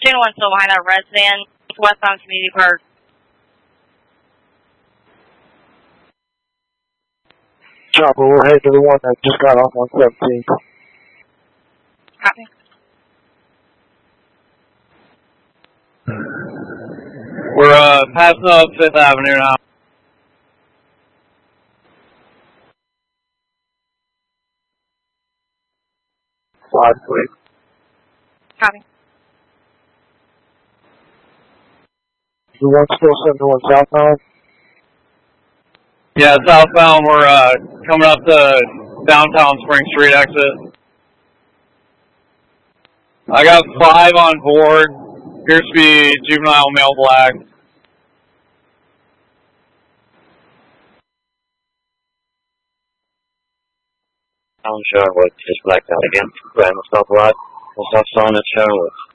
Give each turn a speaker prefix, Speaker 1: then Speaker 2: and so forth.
Speaker 1: 201 still behind that red van, westbound Community Park.
Speaker 2: Chopper, we're headed to the one that just got off on 17.
Speaker 1: Copy.
Speaker 3: We're passing up 5th Avenue now.
Speaker 2: Five, please.
Speaker 1: Copy.
Speaker 2: The one still 71 southbound?
Speaker 3: Yeah, southbound, we're coming up to downtown Spring Street exit. I got 5 on board. Appears to be juvenile male black.
Speaker 4: On Sherwood, just blacked out again. Grand stop right. We'll stop sign at Sherwood.